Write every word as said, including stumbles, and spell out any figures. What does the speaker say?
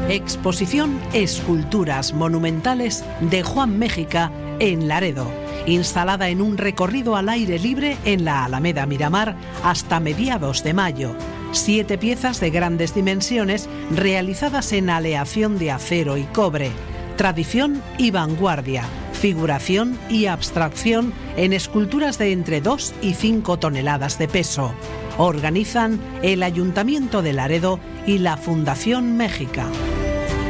Exposición Esculturas Monumentales de Juan Méjica en Laredo, instalada en un recorrido al aire libre en la Alameda Miramar hasta mediados de mayo. Siete piezas de grandes dimensiones realizadas en aleación de acero y cobre. Tradición y vanguardia, figuración y abstracción en esculturas de entre dos y cinco toneladas de peso. Organizan el Ayuntamiento de Laredo y la Fundación Méjica.